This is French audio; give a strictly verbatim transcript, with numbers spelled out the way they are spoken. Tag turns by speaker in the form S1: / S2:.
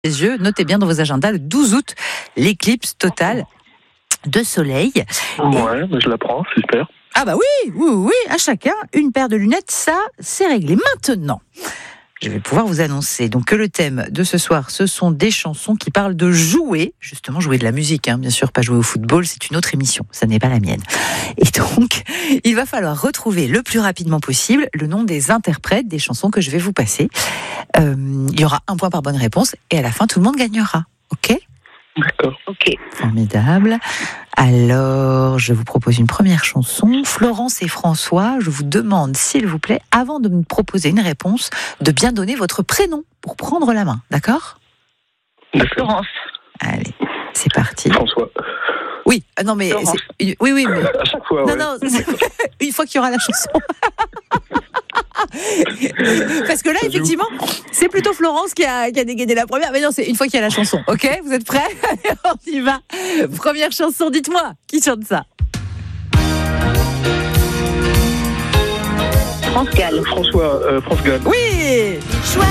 S1: les yeux, notez bien dans vos agendas le douze août, l'éclipse totale de soleil.
S2: Ouais, mais je la prends, super.
S1: Ah bah oui, oui, oui, à chacun une paire de lunettes, ça c'est réglé. Maintenant, je vais pouvoir vous annoncer donc que le thème de ce soir, ce sont des chansons qui parlent de jouer, justement jouer de la musique, hein, bien sûr, pas jouer au football, c'est une autre émission, ça n'est pas la mienne. Et donc, il va falloir retrouver le plus rapidement possible le nom des interprètes des chansons que je vais vous passer. Euh, il y aura un point par bonne réponse et à la fin, tout le monde gagnera. Ok ?
S2: D'accord.
S3: Ok.
S1: Formidable. Alors, je vous propose une première chanson. Florence et François, je vous demande, s'il vous plaît, avant de me proposer une réponse, de bien donner votre prénom pour prendre la main. D'accord ?
S2: D'accord.
S3: Florence.
S1: Allez, c'est parti.
S2: François.
S1: Oui, ah non mais
S3: Florence.
S1: c'est- oui, oui, mais
S2: À chaque fois,
S1: non,
S2: ouais.
S1: non, c'est- une fois qu'il y aura la chanson. Parce que là,
S2: Ça joue.
S1: effectivement, c'est plutôt Florence qui a, qui a dégainé la première. Mais non, c'est une fois qu'il y a la chanson. Ok, vous êtes prêts ? Allez, on y va. Première chanson, dites-moi, qui chante ça ?
S3: France Gall.
S2: François, euh, France Gall.
S1: Oui. Chouette.